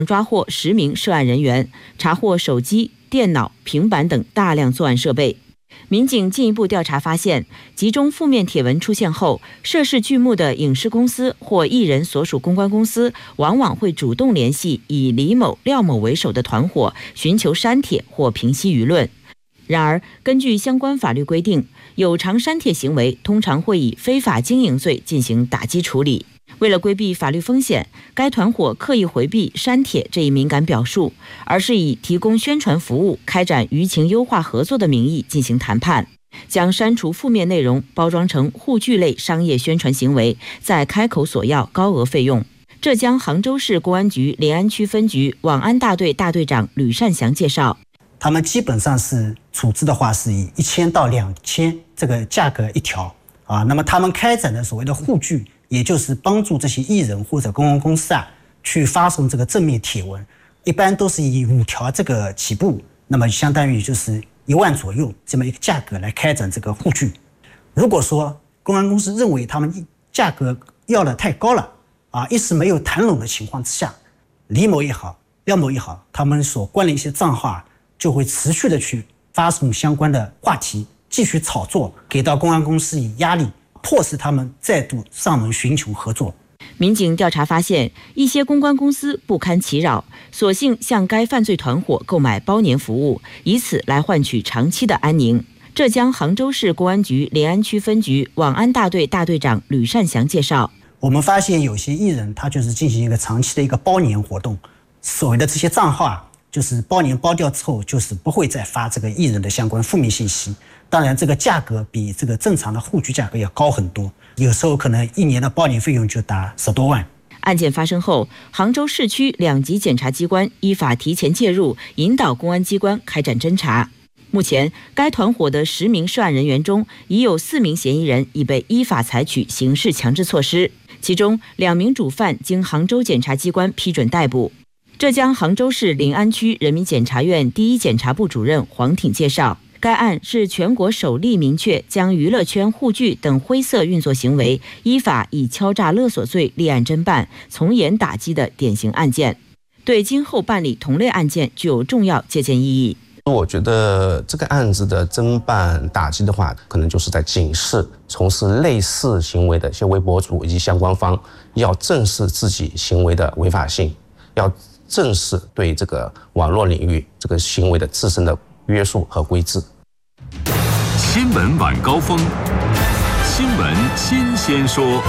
抓获10名涉案人员，查获手机、电脑、平板等大量作案设备。民警进一步调查发现，集中负面帖文出现后，涉事剧目的影视公司或艺人所属公关公司往往会主动联系以李某、廖某为首的团伙，寻求删帖或平息舆论。然而，根据相关法律规定，有偿删帖行为通常会以非法经营罪进行打击处理。为了规避法律风险，该团伙刻意回避删帖这一敏感表述，而是以提供宣传服务、开展舆情优化合作的名义进行谈判，将删除负面内容包装成沪剧类商业宣传行为，再开口索要高额费用。浙江杭州市公安局临安区分局网安大队大队长吕善祥介绍， 他们基本上是处置的话是以1000到2000这个价格一条啊。那么他们开展的所谓的沪剧，也就是帮助这些艺人或者公关公司去发送这个正面帖文，一般都是以5条这个起步，那么相当于就是1万左右这么一个价格来开展这个沪剧。如果说公关公司认为他们价格要的太高了一时没有谈拢的情况之下，李某也好，廖某也好，他们所关的一些账号就会持续的去发送相关的话题，继续炒作，给到公安公司以压力，迫使他们再度上门寻求合作。 民警调查发现，一些公关公司不堪其扰，索性向该犯罪团伙购买包年服务，以此来换取长期的安宁。浙江杭州市公安局临安区分局网安大队大队长吕善祥介绍， 我们发现有些艺人他就是进行一个长期的一个包年活动，所谓的这些账号就是包年包掉之后，就是不会再发这个艺人的相关负面信息。当然，这个价格比这个正常的沪剧价格要高很多，有时候可能1年的包年费用就达10多万。 案件发生后，杭州市区2级检察机关依法提前介入，引导公安机关开展侦查。目前，该团伙的10名涉案人员中，已有4名嫌疑人已被依法采取刑事强制措施，其中2名主犯经杭州检察机关批准逮捕。浙江杭州市临安区人民检察院第一检察部主任黄挺介绍，该案是全国首例明确将娱乐圈沪剧等灰色运作行为依法以敲诈勒索罪立案侦办，从严打击的典型案件，对今后办理同类案件具有重要借鉴意义。 我觉得这个案子的侦办打击的话，可能就是在警示从事类似行为的一些微博主以及相关方，要正视自己行为的违法性，要正视对这个网络领域这个行为的自身的约束和规制。 新闻晚高峰，新闻新鲜说。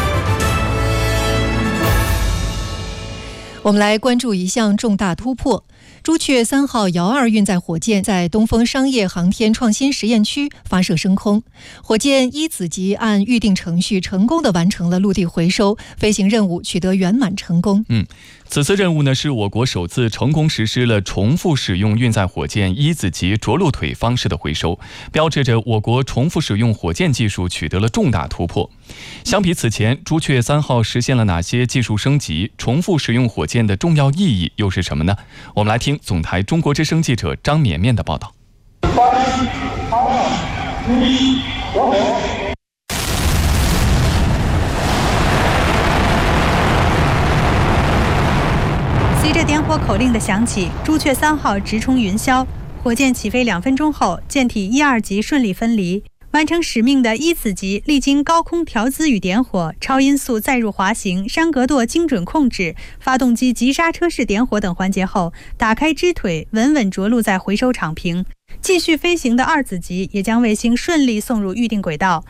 我们来关注一项重大突破。朱雀3号遥2运载火箭在东风商业航天创新实验区发射升空，火箭一子级按预定程序成功地完成了陆地回收，飞行任务取得圆满成功。 此次任务呢，是我国首次成功实施了重复使用运载火箭一子级着陆腿方式的回收，标志着我国重复使用火箭技术取得了重大突破。相比此前，朱雀3号实现了哪些技术升级？重复使用火箭的重要意义又是什么呢？我们来听总台中国之声记者张绵绵的报道。 随着点火口令的响起，朱雀3号直冲云霄，火箭起飞2分钟后，舰体1、2级顺利分离。完成使命的一子级历经高空调姿与点火、超音速载入滑行、山格舵精准控制、发动机急刹车式点火等环节后，打开支腿，稳稳着陆在回收场坪。继续飞行的2子级也将卫星顺利送入预定轨道。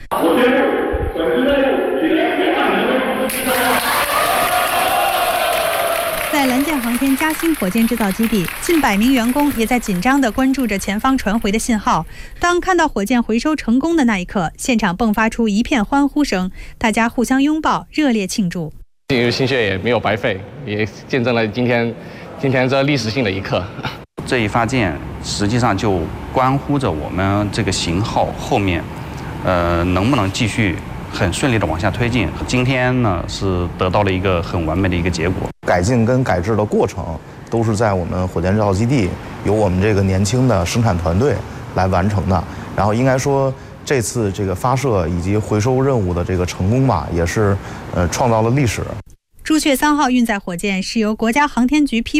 在蓝箭航天嘉兴火箭制造基地，近100名员工也在紧张地关注着前方传回的信号。当看到火箭回收成功的那一刻，现场迸发出一片欢呼声，大家互相拥抱，热烈庆祝。 因为心血也没有白费，也见证了今天这历史性的一刻。 这一发箭实际上就关乎着我们这个型号后面，能不能继续很顺利的往下推进。今天呢是得到了一个很完美的一个结果。 改进跟改制的过程都是在我们火箭制造基地由我们这个年轻的生产团队来完成的。然后应该说这次这个发射以及回收任务的这个成功吧，也是创造了历史。 朱雀3号运载火箭是由国家航天局批